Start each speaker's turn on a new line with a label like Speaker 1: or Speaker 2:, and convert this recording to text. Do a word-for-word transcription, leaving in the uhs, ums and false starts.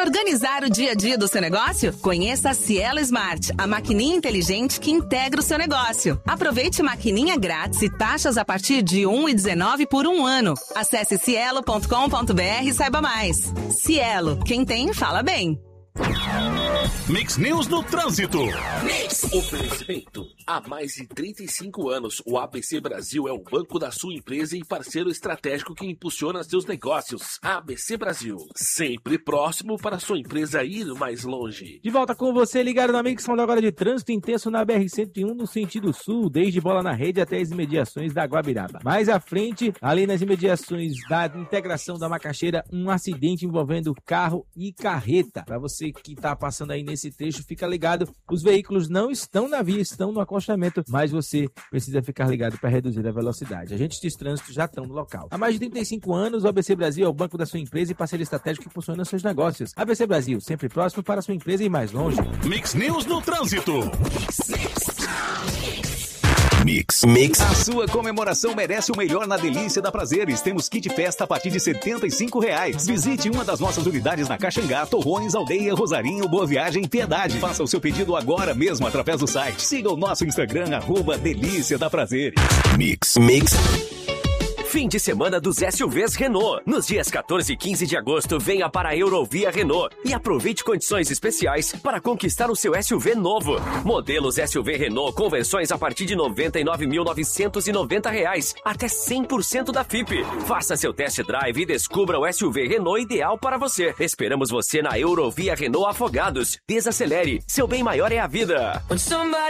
Speaker 1: organizar o dia a dia do seu negócio? Conheça a Cielo Smart, a maquininha inteligente que integra o seu negócio. Aproveite maquininha grátis e taxas a partir de um real e dezenove centavos por um ano. Acesse cielo ponto com ponto br e saiba mais. Cielo, quem tem, fala bem.
Speaker 2: Mix News no Trânsito.
Speaker 3: Mix. Oferecimento. Há mais de trinta e cinco anos, o A B C Brasil é o banco da sua empresa e parceiro estratégico que impulsiona seus negócios. A B C Brasil, sempre próximo para sua empresa ir mais longe.
Speaker 4: De volta com você, ligado na Mix, falando agora de trânsito intenso na B R cento e um no sentido sul, desde Bola na Rede até as imediações da Guabiraba. Mais à frente, ali nas imediações da integração da Macaxeira, um acidente envolvendo carro e carreta. Para você que está passando aí nesse trecho, fica ligado, os veículos não estão na via, estão no acostamento, mas você precisa ficar ligado para reduzir a velocidade. Agentes de trânsito já estão no local. Há mais de trinta e cinco anos, o A B C Brasil é o banco da sua empresa e parceiro estratégico que funciona seus negócios. A B C Brasil, sempre próximo para a sua empresa e mais longe.
Speaker 2: Mix News no Trânsito.
Speaker 5: Mix. Mix. A sua comemoração merece o melhor na Delícia da Prazeres. Temos kit festa a partir de setenta e cinco reais. Visite uma das nossas unidades na Caxangá, Torrões, Aldeia, Rosarinho, Boa Viagem, Piedade. Faça o seu pedido agora mesmo através do site. Siga o nosso Instagram, arroba Delícia da Prazeres. Mix. Mix.
Speaker 6: Fim de semana dos S U Vs Renault. Nos dias quatorze e quinze de agosto, venha para a Eurovia Renault e aproveite condições especiais para conquistar o seu S U V novo. Modelos S U V Renault com versões a partir de noventa e nove mil novecentos e noventa reais, até cem por cento da F I P. Faça seu test drive e descubra o S U V Renault ideal para você. Esperamos você na Eurovia Renault Afogados. Desacelere, seu bem maior é a vida.